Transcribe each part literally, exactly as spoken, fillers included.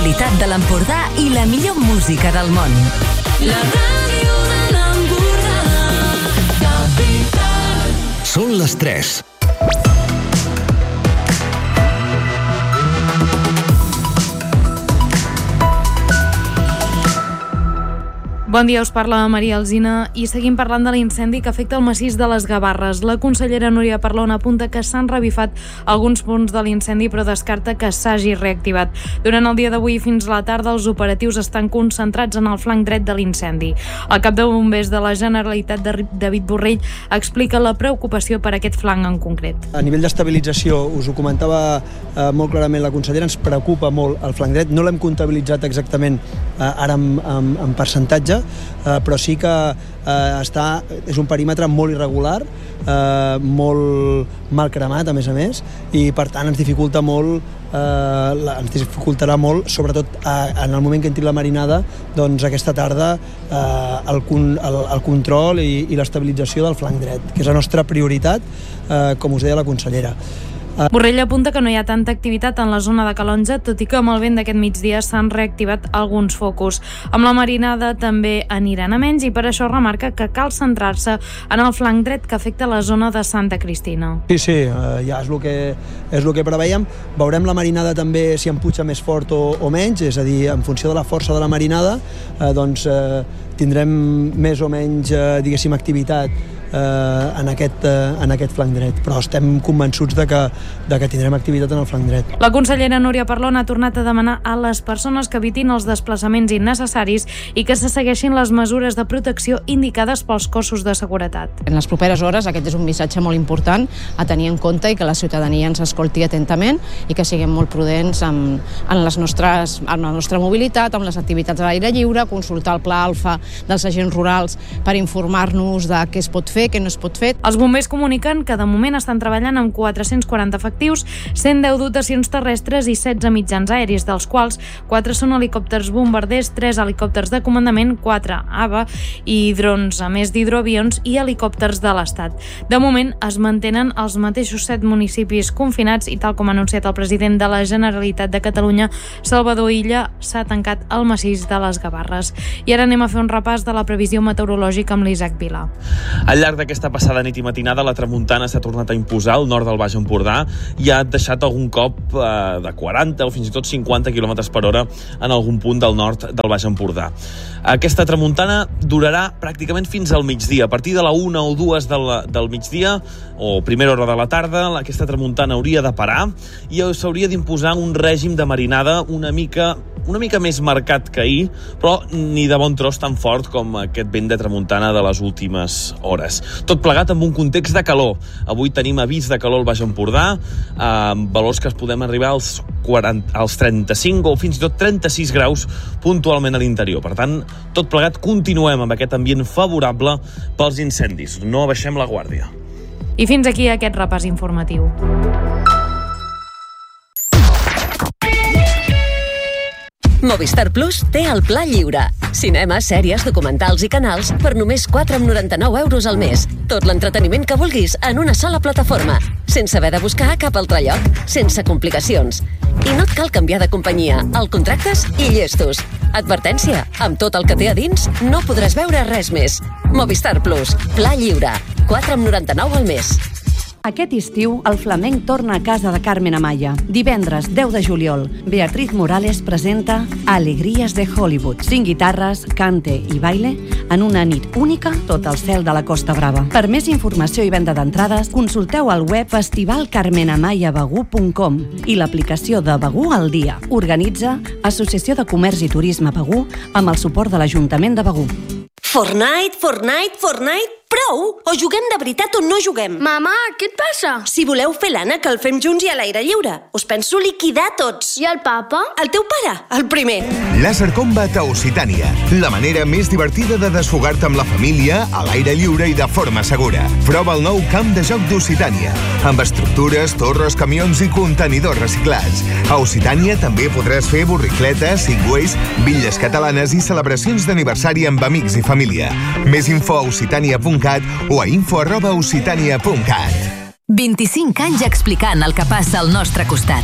l'actualitat de l'Empordà i la millor música del món. La ràdio de l'Empordà, Capital. Són les tres. Bon dia, us parla Maria Alsina i seguim parlant de l'incendi que afecta el massís de les Gavarres. La consellera Núria Parlon apunta que s'han revifat alguns punts de l'incendi però descarta que s'hagi reactivat. Durant el dia d'avui fins a la tarda els operatius estan concentrats en el flanc dret de l'incendi. El cap de bombers de la Generalitat, David Borrell, explica la preocupació per aquest flanc en concret. A nivell d'estabilització, us ho comentava eh, molt clarament la consellera, ens preocupa molt el flanc dret. No l'hem comptabilitzat exactament eh, ara en, en, en percentatge, Uh, però sí que uh, està, és un perímetre molt irregular, uh, molt mal cremat a més a més, i per tant ens dificulta molt uh, la, ens dificultarà molt, sobretot uh, en el moment que entri la marinada, doncs aquesta tarda uh, el, el, el control i, i l'estabilització del flanc dret, que és la nostra prioritat, uh, com us deia la consellera. Borrell apunta que no hi ha tanta activitat en la zona de Calonja, tot i que amb el vent d'aquest migdia s'han reactivat alguns focus. Amb la marinada també aniran a menys i per això remarca que cal centrar-se en el flanc dret que afecta la zona de Santa Cristina. Sí, sí, ja és el que, és el que preveiem. Veurem la marinada també si empuja més fort o, o menys, és a dir, en funció de la força de la marinada, eh, doncs eh, tindrem més o menys, eh, diguéssim, activitat Eh, en, aquest, eh, en aquest flanc dret, però estem convençuts de que, de que tindrem activitat en el flanc dret. La consellera Núria Parlon ha tornat a demanar a les persones que evitin els desplaçaments innecessaris i que se segueixin les mesures de protecció indicades pels cossos de seguretat. En les properes hores aquest és un missatge molt important a tenir en compte i que la ciutadania ens escolti atentament i que siguem molt prudents en, en, les nostres, en la nostra mobilitat, amb les activitats a l'aire lliure, consultar el pla alfa dels agents rurals per informar-nos de què es pot fer, que no es pot fer. Els bombers comuniquen que de moment estan treballant amb quatre-cents quaranta efectius, cent deu dotacions terrestres i setze mitjans aeris, dels quals quatre són helicòpters bombarders, tres helicòpters de comandament, quatre A V A i drons, a més d'hidroavions i helicòpters de l'Estat. De moment es mantenen els mateixos set municipis confinats i tal com ha anunciat el president de la Generalitat de Catalunya, Salvador Illa, s'ha tancat el massís de les Gavarres. I ara anem a fer un repàs de la previsió meteorològica amb l'Isaac Vila. Al llarg d'aquesta passada nit i matinada, la tramuntana s'ha tornat a imposar al nord del Baix Empordà i ha deixat algun cop eh, de quaranta o fins i tot cinquanta quilòmetres per hora en algun punt del nord del Baix Empordà. Aquesta tramuntana durarà pràcticament fins al migdia. A partir de la una o dues del, del migdia, o primera hora de la tarda, aquesta tramuntana hauria de parar i s'hauria d'imposar un règim de marinada una mica una mica més marcat que ahir, però ni de bon tros tan fort com aquest vent de tramuntana de les últimes hores. Tot plegat amb un context de calor. Avui tenim avís de calor al Baix Empordà, amb valors que es podem arribar als, quaranta, als trenta-cinc o fins i tot trenta-sis graus puntualment a l'interior. Per tant, tot plegat continuem amb aquest ambient favorable pels incendis. No abaixem la guàrdia. I fins aquí aquest repàs informatiu. Movistar Plus té el Pla Lliure. Cinema, sèries, documentals i canals per només quatre coma noranta-nou euros al mes. Tot l'entreteniment que vulguis en una sola plataforma, sense haver de buscar a cap altre lloc, sense complicacions. I no et cal canviar de companyia. El contractes i llestos. Advertència, amb tot el que té a dins no podràs veure res més. Movistar Plus, Pla Lliure, quatre coma noranta-nou al mes. Aquest estiu, el flamenc torna a casa de Carmen Amaya. Divendres, deu de juliol, Beatriz Morales presenta Alegries de Hollywood. Cinc guitarres, cante i baile en una nit única tot el cel de la Costa Brava. Per més informació i venda d'entrades, consulteu el web festival carmen amaya begur punt com i l'aplicació de Begur al dia. Organitza Associació de Comerç i Turisme Begur amb el suport de l'Ajuntament de Begur. Fortnite, Fortnite, Fortnite... Prou! O juguem de veritat o no juguem. Mama, què et passa? Si voleu fer l'Anna, que el fem junts i a l'aire lliure. Us penso liquidar tots. I el papa? El teu pare, el primer. Laser Combat a Occitània. La manera més divertida de desfogar-te amb la família, a l'aire lliure i de forma segura. Prova el nou camp de joc d'Occitània, amb estructures, torres, camions i contenidors reciclats. A Occitània també podràs fer borricletes, segways, bitlles catalanes i celebracions d'aniversari amb amics i família. Més info a occitània punt cat o a info arroba occitània punt cat. vint-i-cinc anys explicant el que passa al nostre costat.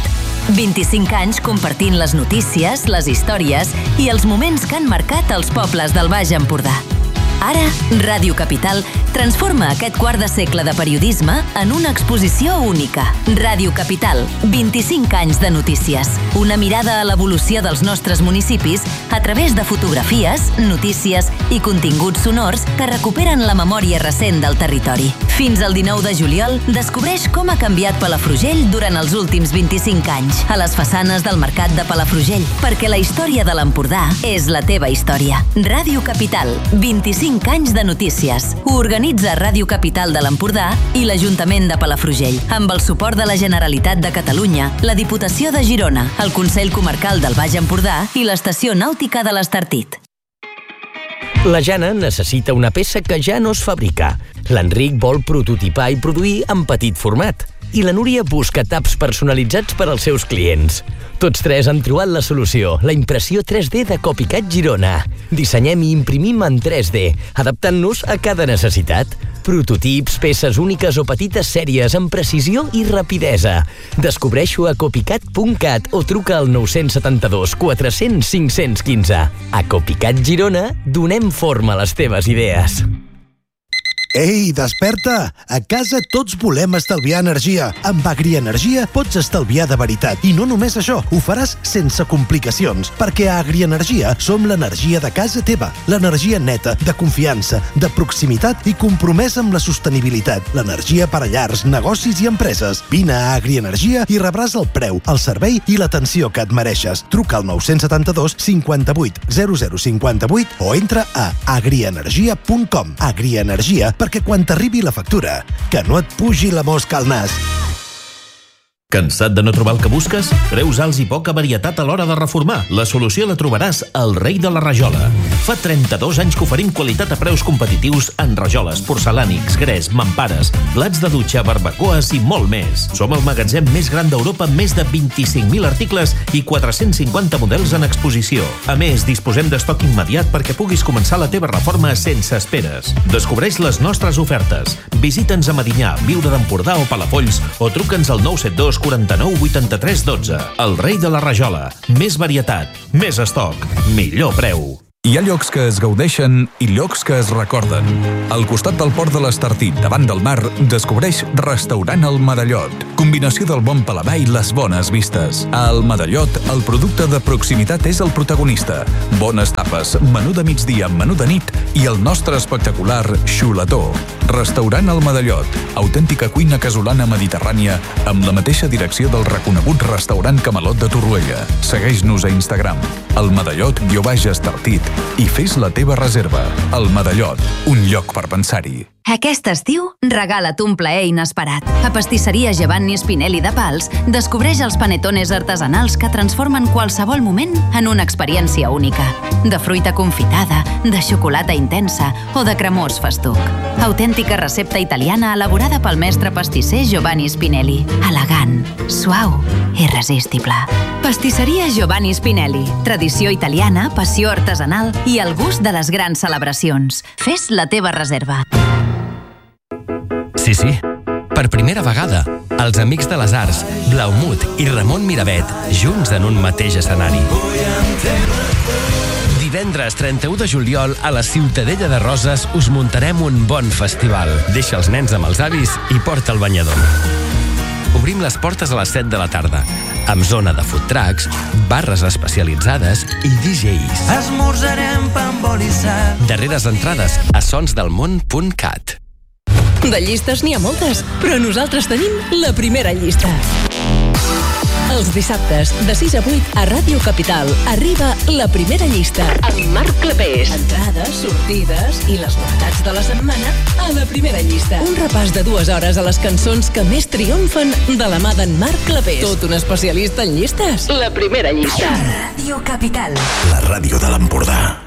vint-i-cinc anys compartint les notícies, les històries i els moments que han marcat els pobles del Baix Empordà. Ara, Ràdio Capital transforma aquest quart de segle de periodisme en una exposició única. Ràdio Capital, vint-i-cinc anys de notícies. Una mirada a l'evolució dels nostres municipis a través de fotografies, notícies i continguts sonors que recuperen la memòria recent del territori. Fins al dinou de juliol, descobreix com ha canviat Palafrugell durant els últims vint-i-cinc anys a les façanes del Mercat de Palafrugell, perquè la història de l'Empordà és la teva història. Ràdio Capital, vint-i-cinc anys de notícies. Ho organitza Ràdio Capital de l'Empordà i l'Ajuntament de Palafrugell, amb el suport de la Generalitat de Catalunya, la Diputació de Girona, el Consell Comarcal del Baix Empordà i l'Estació Nàutica de l'Estartit. La Jana necessita una peça que ja no es fabrica. L'Enric vol prototipar i produir en petit format. I la Núria busca taps personalitzats per als seus clients. Tots tres han trobat la solució, la impressió tres D de Copycat Girona. Dissenyem i imprimim en tres D, adaptant-nos a cada necessitat. Prototips, peces úniques o petites sèries amb precisió i rapidesa. Descobreix-ho a copycat punt cat o truca al nou set dos quatre cents cinc cents quinze. A Copycat Girona donem forma a les teves idees. Ei, desperta! A casa tots volem estalviar energia. Amb Agrienergia pots estalviar de veritat. I no només això, ho faràs sense complicacions, perquè a Agrienergia som l'energia de casa teva. L'energia neta, de confiança, de proximitat i compromesa amb la sostenibilitat. L'energia per a llars, negocis i empreses. Vine a Agrienergia i rebràs el preu, el servei i l'atenció que et mereixes. Truca al nou set dos cinquanta-vuit zero zero cinquanta-vuit o entra a agrienergia punt com. Agrienergia, perquè quan t'arribi la factura, que no et pugi la mosca al nas. Cansat de no trobar el que busques? Preus alts i poca varietat a l'hora de reformar. La solució la trobaràs al Rei de la Rajola. Fa trenta-dos anys que oferim qualitat a preus competitius en rajoles, porcelànics, gres, mampares, plats de dutxa, barbacoes i molt més. Som el magatzem més gran d'Europa amb més de vint-i-cinc mil articles i quatre-cents cinquanta models en exposició. A més, disposem d'estoc immediat perquè puguis començar la teva reforma sense esperes. Descobreix les nostres ofertes. Visita'ns a Medinyà, Viure d'Empordà o Palafolls o truca'ns al nou set dos quaranta-nou vuitanta-tres dotze. El Rei de la Rajola. Més varietat, més estoc, millor preu. Hi ha llocs que es gaudeixen i llocs que es recorden. Al costat del port de l'Estartit, davant del mar, descobreix Restaurant El Medallot. Combinació del bon paladar i les bones vistes. A El Medallot, el producte de proximitat és el protagonista. Bones tapes, menú de migdia, menú de nit i el nostre espectacular xuletó. Restaurant El Medallot, autèntica cuina casolana mediterrània amb la mateixa direcció del reconegut restaurant Camelot de Torroella. Segueix-nos a Instagram, El Medallot guió baix Estartit, i fes la teva reserva. El Medallot, un lloc per pensar-hi. Aquest estiu, regala't un plaer inesperat. A Pastisseria Giovanni Spinelli de Pals, descobreix els panetones artesanals que transformen qualsevol moment en una experiència única. De fruita confitada, de xocolata intensa o de cremós festuc. Autèntica recepta italiana elaborada pel mestre pastisser Giovanni Spinelli. Elegant, suau, irresistible. Pastisseria Giovanni Spinelli. Tradició italiana, passió artesanal i el gust de les grans celebracions. Fes la teva reserva. Sí, sí. Per primera vegada, els Amics de les Arts, Blaumut i Ramon Miravet, junts en un mateix escenari. Divendres trenta-u de juliol, a la Ciutadella de Roses, us muntarem un bon festival. Deixa els nens amb els avis i porta el banyador. Obrim les portes a les set de la tarda, amb zona de food trucks, barres especialitzades i D Js. Esmorzarem pa amb oli sal. Darreres entrades a sonsdelmont punt cat. De llistes n'hi ha moltes, però nosaltres tenim la primera llista. Els dissabtes, de sis a vuit, a Ràdio Capital, arriba la primera llista. Amb Marc Clapés. Entrades, sortides i les novetats de la setmana a la primera llista. Un repàs de dues hores a les cançons que més triomfen de la mà d'en Marc Clapés. Tot un especialista en llistes. La primera llista. Ràdio Capital. La ràdio de l'Empordà.